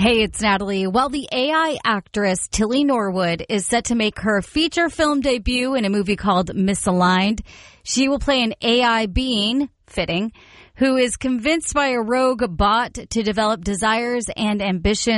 Hey, it's Natalie. Well, the AI actress Tilly Norwood is set to make her feature film debut in a movie called Misaligned. She will play an AI being, fitting, who is convinced by a rogue bot to develop desires and ambitions